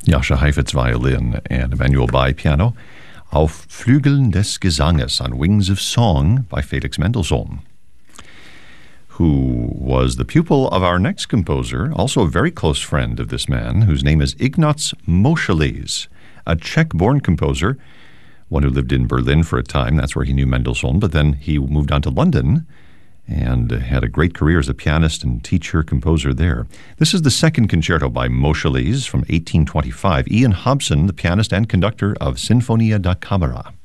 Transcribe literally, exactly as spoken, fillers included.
Jascha Heifetz violin and Emanuel Bai piano. Auf Flügeln des Gesanges, On Wings of Song by Felix Mendelssohn, who was the pupil of our next composer, also a very close friend of this man, whose name is Ignaz Moscheles, a Czech-born composer, one who lived in Berlin for a time. That's where he knew Mendelssohn, but then he moved on to London and had a great career as a pianist and teacher, composer there. This is the second concerto by Moscheles from eighteen twenty-five. Ian Hobson, the pianist and conductor of Sinfonia da Camera.